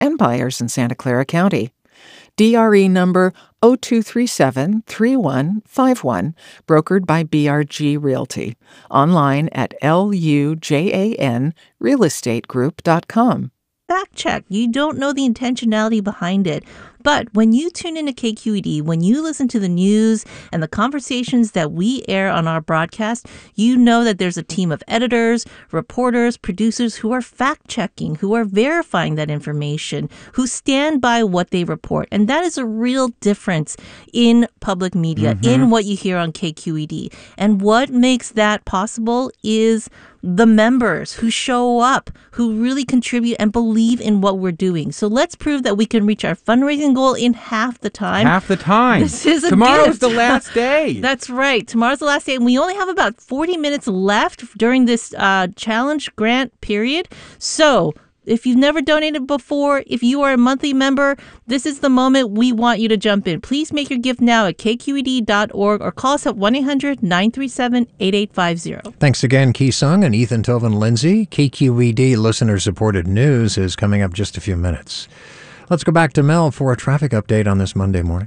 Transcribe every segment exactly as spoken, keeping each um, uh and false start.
and buyers in Santa Clara County. D R E number zero two three seven, three one five one, brokered by B R G Realty. Online at L U J A N real estate group dot com. Fact check. You don't know the intentionality behind it. But when you tune into K Q E D, when you listen to the news and the conversations that we air on our broadcast, you know that there's a team of editors, reporters, producers who are fact-checking, who are verifying that information, who stand by what they report. And that is a real difference in public media, mm-hmm. in what you hear on K Q E D. And what makes that possible is the members who show up, who really contribute and believe in what we're doing. So let's prove that we can reach our fundraising goal in half the time. Half the time. This is a Tomorrow's gift. the last day. That's right. Tomorrow's the last day. And we only have about forty minutes left during this uh, challenge grant period. So if you've never donated before, if you are a monthly member, this is the moment we want you to jump in. Please make your gift now at K Q E D dot org or call us at one eight hundred nine three seven eight eight five zero. Thanks again, Ki Sung and Ethan Toven Lindsay. K Q E D listener-supported news is coming up just a few minutes. Let's go back to Mel for a traffic update on this Monday morning.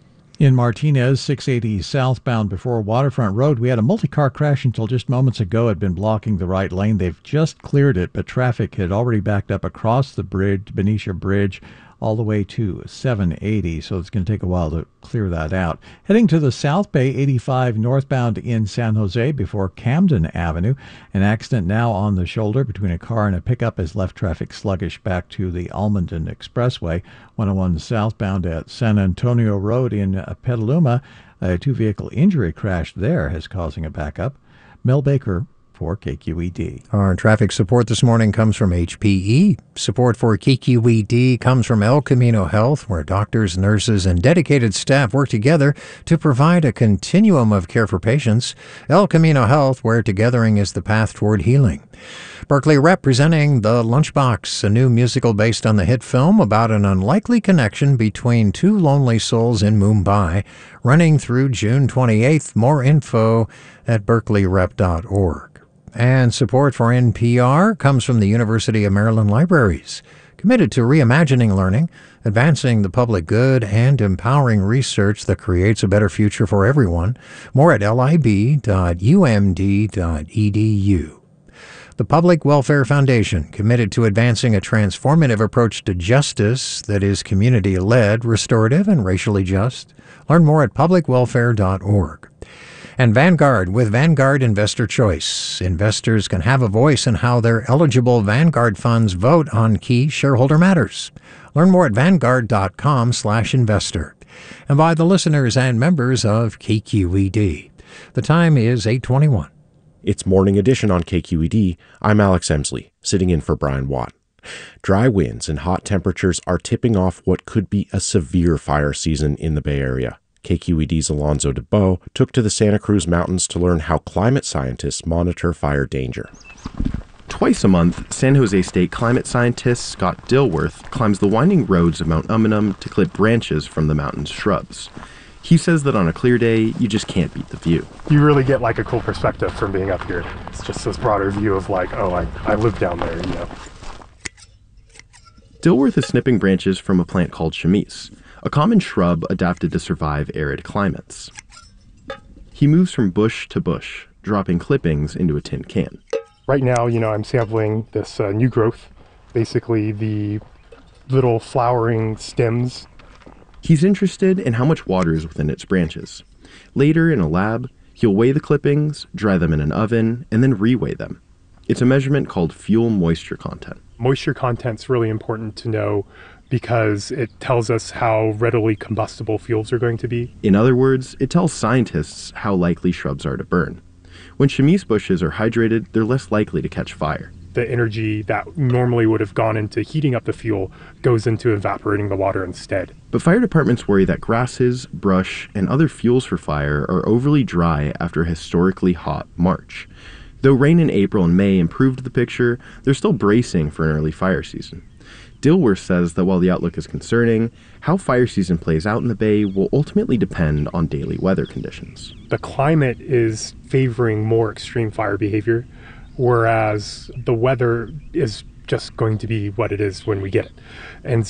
In Martinez, six eighty southbound before Waterfront Road, we had a multi-car crash until just moments ago. It had been blocking the right lane. They've just cleared it, but traffic had already backed up across the bridge, Benicia Bridge, all the way to seven eighty, so it's going to take a while to clear that out. Heading to the South Bay, eighty-five northbound in San Jose before Camden Avenue. An accident now on the shoulder between a car and a pickup has left traffic sluggish back to the Almaden Expressway. one oh one southbound at San Antonio Road in Petaluma. A two-vehicle injury crash there is causing a backup. Mel Baker for K Q E D. Our traffic support this morning comes from H P E. Support for K Q E D comes from El Camino Health, where doctors, nurses, and dedicated staff work together to provide a continuum of care for patients. El Camino Health, where togethering is the path toward healing. Berkeley Rep presenting The Lunchbox, a new musical based on the hit film about an unlikely connection between two lonely souls in Mumbai, running through June twenty-eighth. More info at berkeley rep dot org. And support for N P R comes from the University of Maryland Libraries, committed to reimagining learning, advancing the public good, and empowering research that creates a better future for everyone. More at lib dot u m d dot e d u. The Public Welfare Foundation, committed to advancing a transformative approach to justice that is community-led, restorative, and racially just. Learn more at public welfare dot org. And Vanguard with Vanguard Investor Choice. Investors can have a voice in how their eligible Vanguard funds vote on key shareholder matters. Learn more at vanguard dot com slash investor. And by the listeners and members of K Q E D. The time is eight twenty-one. It's Morning Edition on K Q E D. I'm Alex Emsley, sitting in for Brian Watt. Dry winds and hot temperatures are tipping off what could be a severe fire season in the Bay Area. K Q E D's Alonzo DeBow took to the Santa Cruz Mountains to learn how climate scientists monitor fire danger. Twice a month, San Jose State climate scientist Scott Dilworth climbs the winding roads of Mount Umunum to clip branches from the mountain's shrubs. He says that on a clear day, you just can't beat the view. You really get like a cool perspective from being up here. It's just this broader view of like, oh, I, I live down there, you know. Dilworth is snipping branches from a plant called chamise, a common shrub adapted to survive arid climates. He moves from bush to bush, dropping clippings into a tin can. Right now, you know, I'm sampling this uh, new growth, basically the little flowering stems. He's interested in how much water is within its branches. Later, in a lab, he'll weigh the clippings, dry them in an oven, and then reweigh them. It's a measurement called fuel moisture content. Moisture content's really important to know because it tells us how readily combustible fuels are going to be. In other words, it tells scientists how likely shrubs are to burn. When chamise bushes are hydrated, they're less likely to catch fire. The energy that normally would have gone into heating up the fuel goes into evaporating the water instead. But fire departments worry that grasses, brush, and other fuels for fire are overly dry after a historically hot March. Though rain in April and May improved the picture, they're still bracing for an early fire season. Dilworth says that while the outlook is concerning, how fire season plays out in the Bay will ultimately depend on daily weather conditions. The climate is favoring more extreme fire behavior, whereas the weather is just going to be what it is when we get it. And